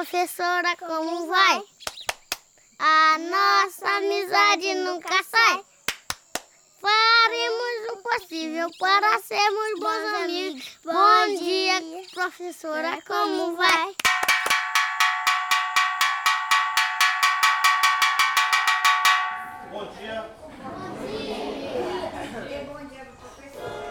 professora, como vai? A nossa amizade nunca sai. Faremos o possível para sermos bons amigos. Bom dia, professora, como vai?